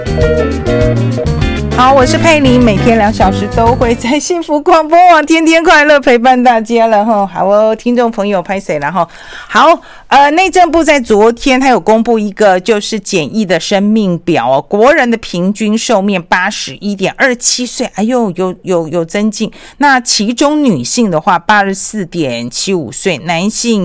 好，我是佩玲，每天2小时都会在幸福广播网天天快乐陪伴大家了哈。好哦，听众朋友拍谁了哈？好，内政部在昨天他有公布一个就是简易的生命表哦，国人的平均寿命81.27岁，哎呦，有增进。那其中女性的话84.75岁，男性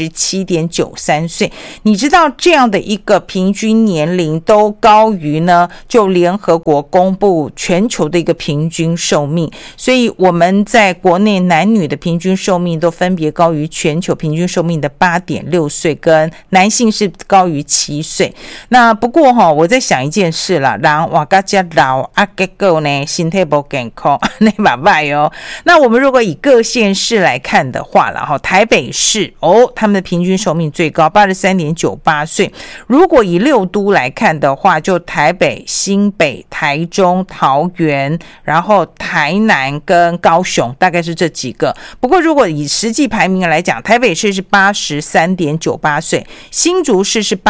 77.93岁。你知道这样的一个平均年龄都高于呢，就联合国公布全球的一个平均寿命，所以我们在国内男女的平均寿命都分别高于全球平均寿命的8.6岁，跟男性是高于7岁。那不过我在想一件事啦，人活到这老啊，结果呢身体不健康，那不坏哦。那我们如果以各县市来看的话啦，台北市他们的平均寿命最高83.98岁。如果以6都来看的话，就台北、新北、台中、桃园，然后台南跟高雄，大概是这几个。不过如果以实际排名来讲，台北市是83.98岁，新竹市是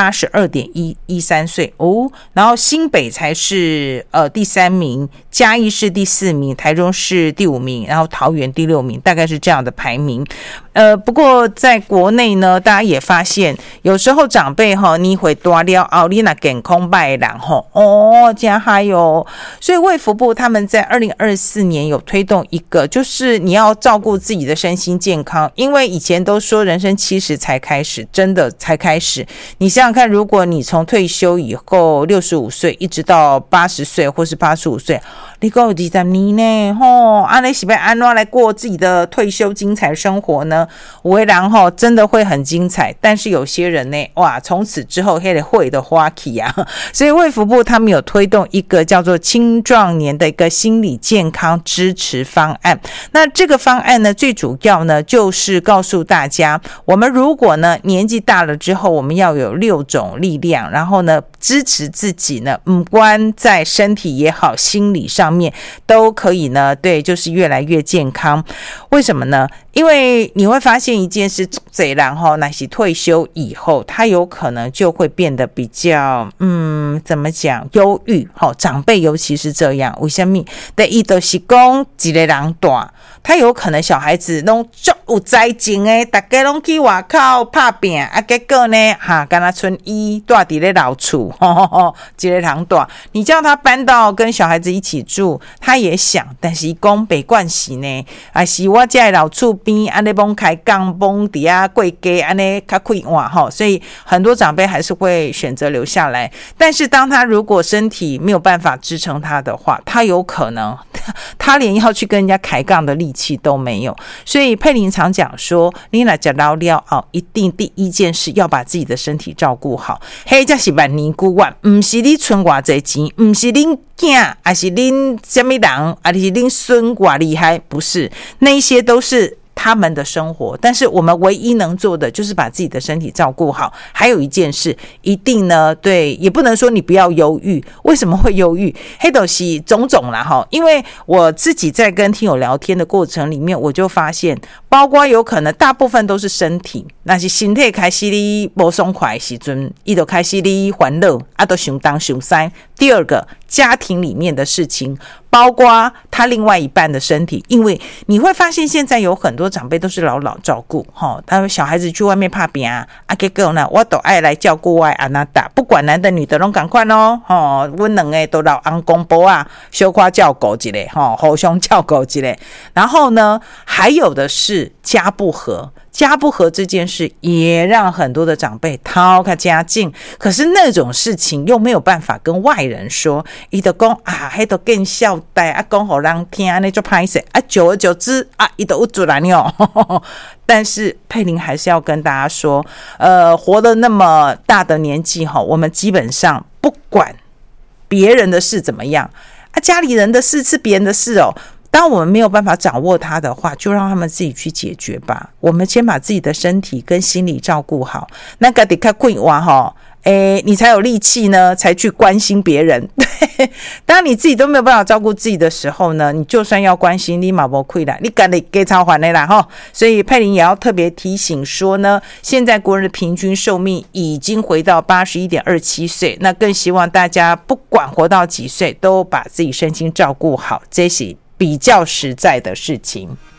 82.13岁然后新北才是第3名，嘉义市第4名，台中市第5名，然后桃园第6名，大概是这样的排名。不过在国内呢，大家也发现有时候长辈你会大了后你那健康败人这样还有，所以卫福部他们在2024年有推动一个，就是你要照顾自己的身心健康，因为以前都说人生70才开始，真的才开始。你想想看，如果你从退休以后65岁一直到80岁或是85岁，你还有20年呢你是要怎么来过自己的退休精彩生活呢？有的人真的会很精彩，但是有些人呢，哇，从此之后那个会的花期啊。所以卫福部他们有推动一个叫做青壮年的一个心理健康支持方案。那这个方案呢，最主要呢就是告诉大家，我们如果呢年纪大了之后，我们要有6种力量，然后呢支持自己呢，不管在身体也好，心理上面都可以呢，对，就是越来越健康。为什么呢？因为你会发现一件事，这人那是退休以后，他有可能就会变得比较怎么讲，忧郁长辈尤其是这样。为什么？第一就是说一个人大，他有可能小孩子都足有才情的，大家都去外口打拼结果呢跟他剩伊住在咧老厝一个人大，你叫他搬到跟小孩子一起住，他也想，但是说没关系呢，是我这的老厝边安尼帮开杠帮底下过街安尼较快活所以很多长辈还是会选择留下来。但是当他如果身体没有办法支撑他的话，他有可能他连要去跟人家开杠的力气都没有。所以佩玲常讲说，你若吃老了一定第一件事要把自己的身体照顾好，迄才是万年古碗，不是你存偌济钱，不是恁囝还是恁什么人还是恁孙偌厉害，不是，那些都是他们的生活，但是我们唯一能做的就是把自己的身体照顾好。还有一件事，一定呢，对，也不能说你不要忧郁。为什么会忧郁？黑斗西种种啦因为我自己在跟听友聊天的过程里面，我就发现，包括有可能大部分都是身体，那是身体开始你不爽快的时阵，他就开始你烦恼都想东想西。第二个，家庭里面的事情，包括他另外一半的身体，因为你会发现现在有很多长辈都是老照顾他小孩子去外面打拼结果呢我都爱来照顾我的安那达，不管男的女的都赶快我们两个都老翁公婆小可照顾一下互相照顾一下。然后呢还有的是家不和这件事也让很多的长辈掏开家境，可是那种事情又没有办法跟外人说，他就说那就更孝带说给人听那就拍摄久而久之他就有出来了但是佩玲还是要跟大家说活得那么大的年纪我们基本上不管别人的事怎么样家里人的事是别人的事当我们没有办法掌握它的话，就让他们自己去解决吧。我们先把自己的身体跟心理照顾好。那自己较快活你才有力气呢，才去关心别人。对，当你自己都没有办法照顾自己的时候呢，你就算要关心，你嘛没亏啦，你赶得给超还的啦齁。所以佩玲也要特别提醒说呢，现在国人的平均寿命已经回到81.27岁，那更希望大家不管活到几岁，都把自己身心照顾好，这是比较实在的事情。